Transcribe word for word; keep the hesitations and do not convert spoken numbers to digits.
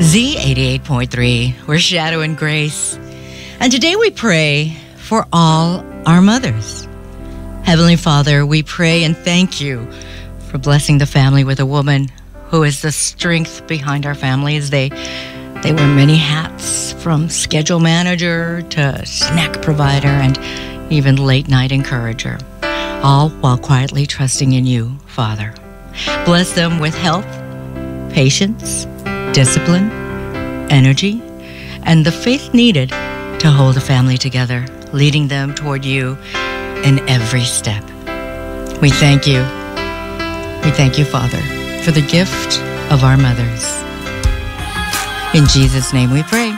Z eighty-eight point three, we're Shadow and Grace. And today we pray for all our mothers. Heavenly Father, we pray and thank you for blessing the family with a woman who is the strength behind our families. They, they wear many hats, from schedule manager to snack provider and even late night encourager, all while quietly trusting in you, Father. Bless them with health, patience, discipline, energy, and the faith needed to hold a family together, leading them toward you in every step. We thank you. We thank you, Father, for the gift of our mothers. In Jesus' name we pray.